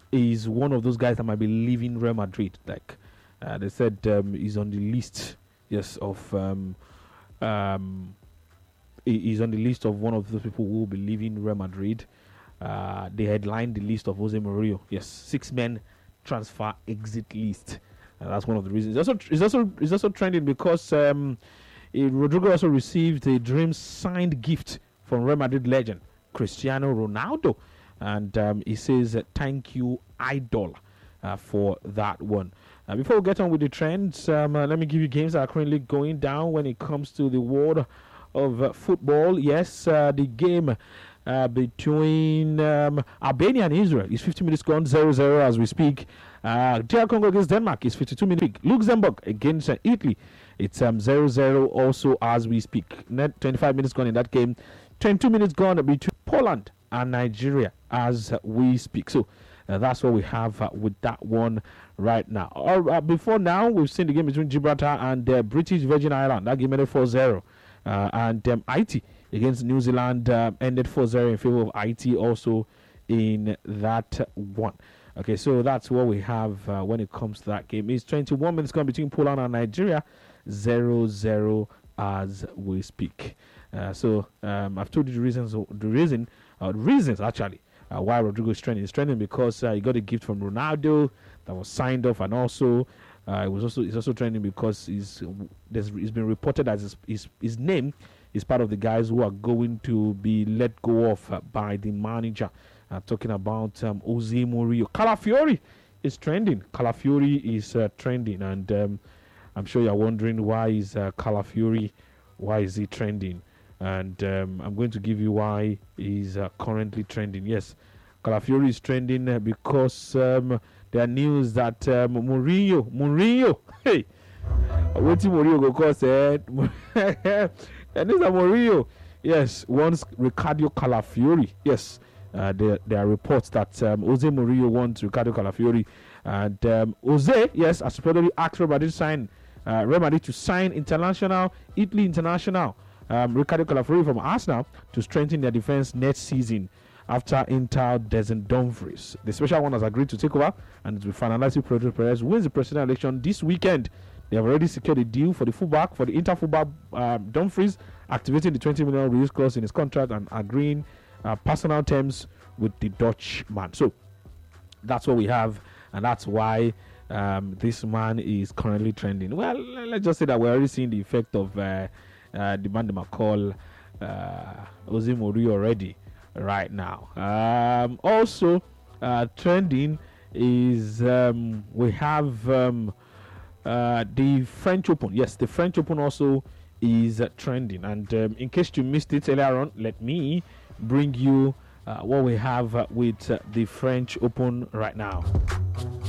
is one of those guys that might be leaving Real Madrid. Like they said, he's on the list. Yes, of he's on the list of one of those people who will be leaving Real Madrid. They headlined the list of Jose Mourinho. Yes, 6-man transfer exit list. That's one of the reasons. It's also trending because Rodrigo also received a dream signed gift from Real Madrid legend Cristiano Ronaldo, and he says thank you, idol, for that one. Before we get on with the trends, let me give you games that are currently going down when it comes to the world of football. Yes, the game between Albania and Israel is 50 minutes gone, 0-0 as we speak. DR Congo against Denmark is 52 minutes. Luxembourg against Italy, it's 0-0 also as we speak. 25 minutes gone in that game. 22 minutes gone between Poland and Nigeria as we speak. So that's what we have with that one right now. Before now, we've seen the game between Gibraltar and British Virgin Island. That game ended 4-0. And Haiti against New Zealand ended 4-0 in favor of Haiti also in that one. Okay, so that's what we have when it comes to that game. It's 21 minutes gone between Poland and Nigeria, 0-0 as we speak. So I've told you the reasons actually why Rodrigo is trending. He's trending because he got a gift from Ronaldo that was signed off, and also it's also trending because it's been reported that his name is part of the guys who are going to be let go of by the manager. Talking about Jose Mourinho. Calafiori is trending. Calafiori is trending, and I'm sure you're wondering why is Calafiori, why is he trending? And I'm going to give you why he's currently trending. Yes, Calafiori is trending because there are news that Mourinho, hey, what Mourinho go call said, and this is Mourinho, yes, wants Ricardo Calafiori. Yes, there are reports that Jose Mourinho wants Ricardo Calafiori, and Jose, yes, has reportedly asked Real Madrid to sign Italy international Ricardo Calafiori from Arsenal to strengthen their defense next season after Inter Desmond Dumfries. The special one has agreed to take over, and it will finalize if Pedro Perez wins the presidential election this weekend. They have already secured a deal for the Inter fullback Dumfries, activating the 20 million release clause in his contract and agreeing personal terms with the Dutch man. So that's what we have, and that's why this man is currently trending. Well, let's just say that we're already seeing the effect of the man they might call Jose Mourinho already right now. Also trending is we have the French Open. Yes, the French Open also is trending, and in case you missed it earlier on, let me bring you what we have with the French Open right now.